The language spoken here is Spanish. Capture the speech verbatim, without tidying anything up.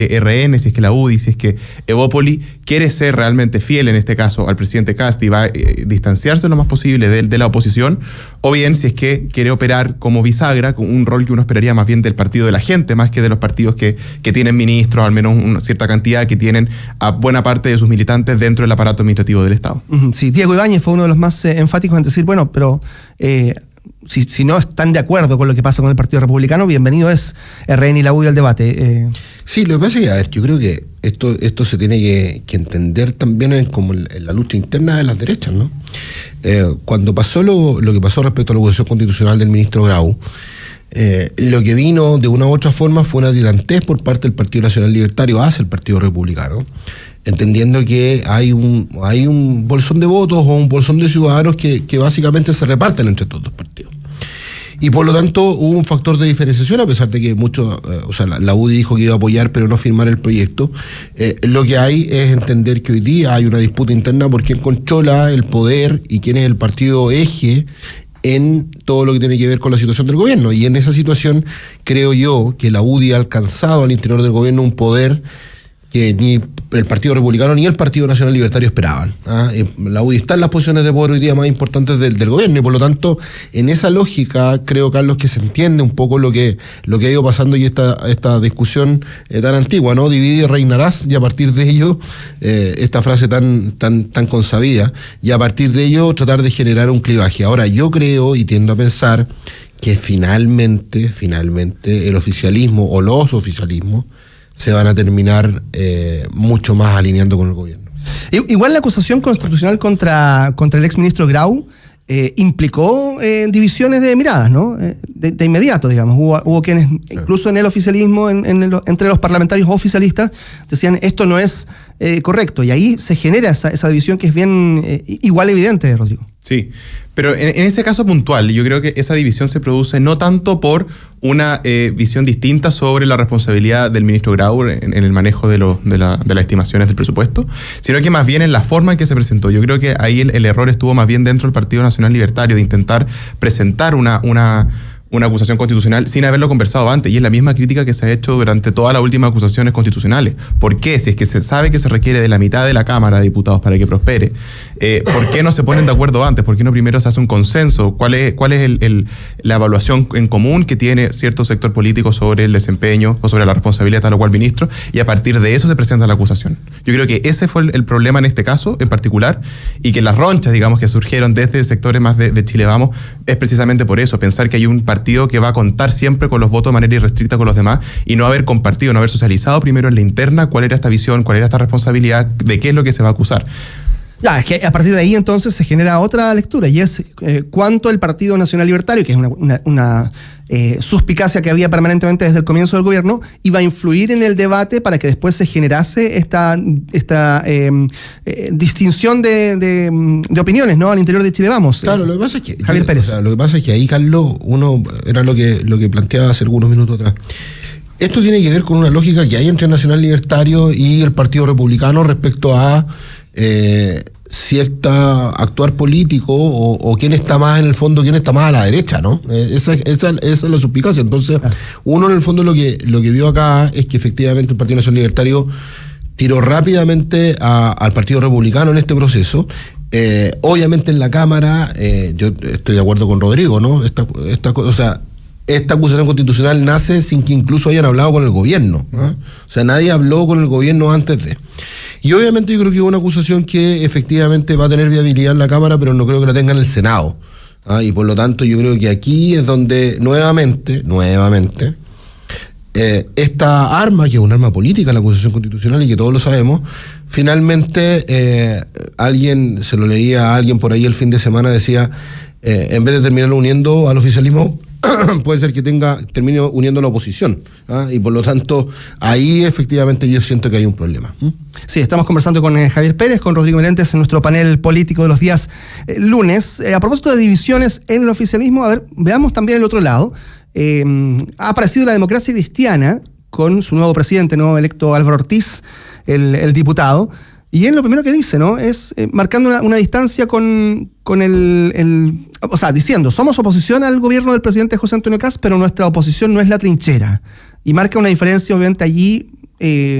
R N, si es que la U D I, si es que Evópoli quiere ser realmente fiel en este caso al presidente Kast y va a eh, distanciarse lo más posible de, de la oposición, o bien si es que quiere operar como bisagra, con un rol que uno esperaría más bien del partido de la gente, más que de los partidos que, que tienen ministros, al menos una cierta cantidad, que tienen a buena parte de sus militantes dentro del aparato administrativo del Estado. Sí, Diego Ibáñez fue uno de los más eh, enfáticos en decir, bueno, pero... Eh, Si, si no están de acuerdo con lo que pasa con el Partido Republicano, bienvenido es R N y la U D I al debate. Eh. Sí, lo que pasa es que, a ver, yo creo que esto, esto se tiene que, que entender también en, como en, en la lucha interna de las derechas, ¿no? Eh, cuando pasó lo, lo que pasó respecto a la acusación constitucional del ministro Grau, eh, lo que vino de una u otra forma fue una tirantez por parte del Partido Nacional Libertario hacia el Partido Republicano, entendiendo que hay un hay un bolsón de votos o un bolsón de ciudadanos que, que básicamente se reparten entre estos dos partidos. Y por lo tanto hubo un factor de diferenciación, a pesar de que muchos, eh, o sea, la, la U D I dijo que iba a apoyar pero no firmar el proyecto. Eh, lo que hay es entender que hoy día hay una disputa interna por quién controla el poder y quién es el partido eje en todo lo que tiene que ver con la situación del gobierno. Y en esa situación creo yo que la U D I ha alcanzado al interior del gobierno un poder que ni el Partido Republicano ni el Partido Nacional Libertario esperaban. ¿ah? La U D I está en las posiciones de poder hoy día más importantes del, del gobierno, y por lo tanto, en esa lógica, creo, Carlos, que se entiende un poco lo que, lo que ha ido pasando y esta, esta discusión eh, tan antigua, ¿no? Divide y reinarás, y a partir de ello, eh, esta frase tan, tan, tan consabida, y a partir de ello tratar de generar un clivaje. Ahora, yo creo y tiendo a pensar que finalmente, finalmente, el oficialismo o los oficialismos se van a terminar eh, mucho más alineando con el gobierno. Igual la acusación constitucional contra, contra el exministro Grau eh, implicó eh, divisiones de miradas, ¿no? Eh, de, de inmediato, digamos. Hubo, hubo quienes, incluso en el oficialismo, en, en el, entre los parlamentarios oficialistas, decían esto no es eh, correcto. Y ahí se genera esa, esa división que es bien eh, igual evidente, Rodrigo. Sí, pero en, en ese caso puntual, yo creo que esa división se produce no tanto por una eh, visión distinta sobre la responsabilidad del ministro Grau en, en el manejo de, lo, de, la, de las estimaciones del presupuesto, sino que más bien en la forma en que se presentó. Yo creo que ahí el, el error estuvo más bien dentro del Partido Nacional Libertario, de intentar presentar una... una una acusación constitucional sin haberlo conversado antes, y es la misma crítica que se ha hecho durante todas las últimas acusaciones constitucionales. ¿Por qué? Si es que se sabe que se requiere de la mitad de la Cámara de Diputados para que prospere, eh, ¿por qué no se ponen de acuerdo antes? ¿Por qué no primero se hace un consenso? ¿Cuál es, cuál es el, el, la evaluación en común que tiene cierto sector político sobre el desempeño o sobre la responsabilidad de tal o cual ministro? Y a partir de eso se presenta la acusación. Yo creo que ese fue el, el problema en este caso en particular, y que las ronchas, digamos, que surgieron desde sectores más de, de Chile Vamos, es precisamente por eso, pensar que hay un partido que va a contar siempre con los votos de manera irrestricta con los demás, y no haber compartido, no haber socializado primero en la interna cuál era esta visión, cuál era esta responsabilidad, de qué es lo que se va a acusar. Ya, es que a partir de ahí entonces se genera otra lectura, y es eh, cuánto el Partido Nacional Libertario, que es una, una, una eh, suspicacia que había permanentemente desde el comienzo del gobierno, iba a influir en el debate para que después se generase esta, esta eh, eh, distinción de, de, de opiniones, ¿no? Al interior de Chile Vamos. Claro, lo que pasa es que Javier Pérez. O sea, lo que pasa es que ahí, Carlos, uno era lo que, lo que planteaba hace algunos minutos atrás. Esto tiene que ver con una lógica que hay entre el Nacional Libertario y el Partido Republicano respecto a Eh, cierta actuar político o, o quién está más en el fondo, quién está más a la derecha, ¿no? Eh, esa, esa, esa es la suspicacia. Entonces, uno en el fondo lo que, lo que vio acá es que efectivamente el Partido Nacional Libertario tiró rápidamente a, al Partido Republicano en este proceso. Eh, obviamente en la Cámara, eh, yo estoy de acuerdo con Rodrigo, ¿no? Esta, esta, o sea, esta acusación constitucional nace sin que incluso hayan hablado con el gobierno, ¿no? O sea, nadie habló con el gobierno antes de... Y obviamente yo creo que es una acusación que efectivamente va a tener viabilidad en la Cámara, pero no creo que la tenga en el Senado. ¿ah? Y por lo tanto yo creo que aquí es donde nuevamente, nuevamente, eh, esta arma, que es un arma política, la acusación constitucional, y que todos lo sabemos, finalmente eh, alguien, se lo leía a alguien por ahí el fin de semana, decía, eh, en vez de terminar uniendo al oficialismo, puede ser que tenga termine uniendo a la oposición, ¿ah? Y por lo tanto ahí efectivamente yo siento que hay un problema. ¿Mm? Sí, estamos conversando con eh, Javier Pérez, con Rodrigo Melentes en nuestro panel político de los días eh, lunes. Eh, a propósito de divisiones en el oficialismo, a ver, veamos también el otro lado. Eh, ha aparecido la Democracia Cristiana con su nuevo presidente, nuevo electo Álvaro Ortiz, el, el diputado. Y él lo primero que dice, ¿no? Es eh, marcando una, una distancia con, con el, el... O sea, diciendo, somos oposición al gobierno del presidente José Antonio Kast, pero nuestra oposición no es la trinchera. Y marca una diferencia, obviamente, allí Eh,